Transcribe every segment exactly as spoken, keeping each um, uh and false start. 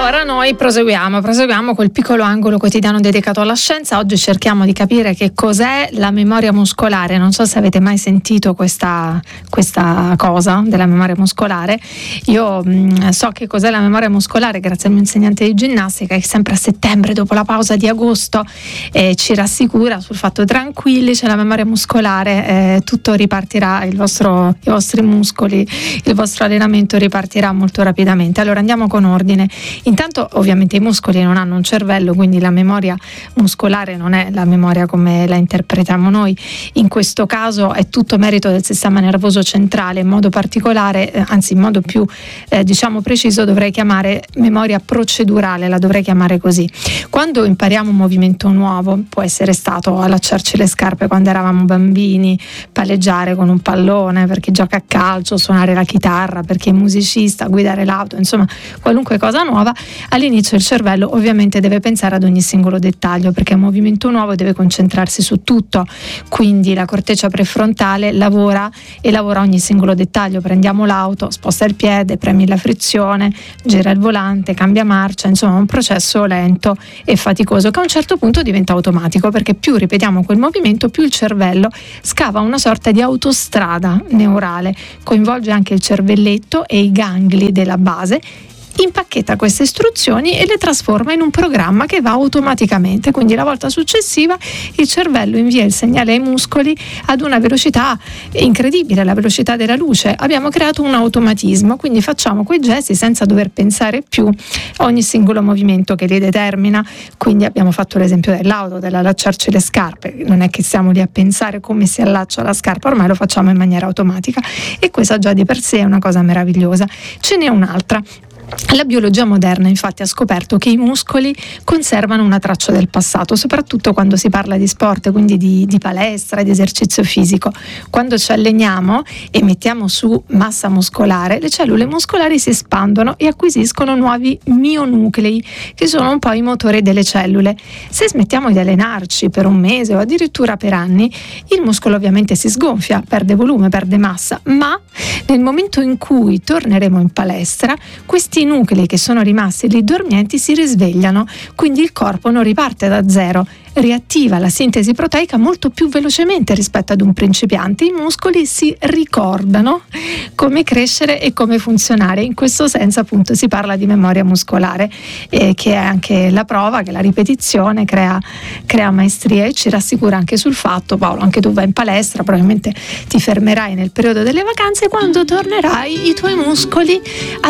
Allora noi proseguiamo, proseguiamo col piccolo angolo quotidiano dedicato alla scienza. Oggi cerchiamo di capire che cos'è la memoria muscolare. Non so se avete mai sentito questa, questa cosa della memoria muscolare. Io mh, so che cos'è la memoria muscolare grazie al mio insegnante di ginnastica, che sempre a settembre, dopo la pausa di agosto, eh, ci rassicura sul fatto: tranquilli, c'è la memoria muscolare, eh, tutto ripartirà, il vostro, i vostri muscoli, il vostro allenamento ripartirà molto rapidamente. Allora andiamo con ordine. Intanto ovviamente i muscoli non hanno un cervello, quindi la memoria muscolare non è la memoria come la interpretiamo noi. In questo caso è tutto merito del sistema nervoso centrale, in modo particolare, eh, anzi in modo più eh, diciamo preciso dovrei chiamare memoria procedurale, la dovrei chiamare così. Quando impariamo un movimento nuovo, può essere stato allacciarci le scarpe quando eravamo bambini, palleggiare con un pallone per chi gioca a calcio, suonare la chitarra per chi è musicista, guidare l'auto, insomma qualunque cosa nuova, all'inizio il cervello ovviamente deve pensare ad ogni singolo dettaglio, perché un movimento nuovo deve concentrarsi su tutto, quindi la corteccia prefrontale lavora e lavora ogni singolo dettaglio. Prendiamo l'auto, sposta il piede, premi la frizione, gira il volante, cambia marcia, insomma un processo lento e faticoso che a un certo punto diventa automatico, perché più ripetiamo quel movimento più il cervello scava una sorta di autostrada neurale, coinvolge anche il cervelletto e i gangli della base, impacchetta queste istruzioni e le trasforma in un programma che va automaticamente. Quindi la volta successiva il cervello invia il segnale ai muscoli ad una velocità incredibile, la velocità della luce. Abbiamo creato un automatismo, quindi facciamo quei gesti senza dover pensare più a ogni singolo movimento che li determina. Quindi abbiamo fatto l'esempio dell'auto, dell'allacciarci le scarpe, non è che stiamo lì a pensare come si allaccia la scarpa, ormai lo facciamo in maniera automatica e questa già di per sé è una cosa meravigliosa. Ce n'è un'altra. La biologia moderna infatti ha scoperto che i muscoli conservano una traccia del passato, soprattutto quando si parla di sport, quindi di, di palestra, di esercizio fisico. Quando ci alleniamo e mettiamo su massa muscolare, le cellule muscolari si espandono e acquisiscono nuovi mionuclei, che sono un po' i motori delle cellule. Se smettiamo di allenarci per un mese o addirittura per anni, il muscolo ovviamente si sgonfia, perde volume, perde massa, ma nel momento in cui torneremo in palestra, questi i nuclei che sono rimasti lì dormienti si risvegliano, quindi il corpo non riparte da zero, riattiva la sintesi proteica molto più velocemente rispetto ad un principiante. I muscoli si ricordano come crescere e come funzionare. In questo senso appunto si parla di memoria muscolare, eh, che è anche la prova che la ripetizione crea, crea maestria, e ci rassicura anche sul fatto, Paolo, anche tu vai in palestra, probabilmente ti fermerai nel periodo delle vacanze, quando tornerai i tuoi muscoli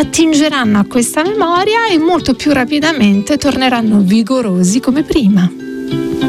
attingeranno a questa memoria e molto più rapidamente torneranno vigorosi come prima.